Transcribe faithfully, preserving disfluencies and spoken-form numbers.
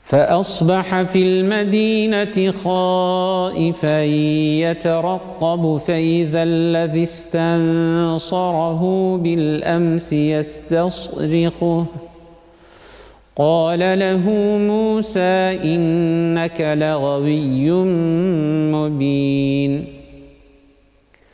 فأصبح في المدينة خائفا يترقب فإذا الذي استنصره بالأمس يستصرخه قال له موسى إنك لغوي مبين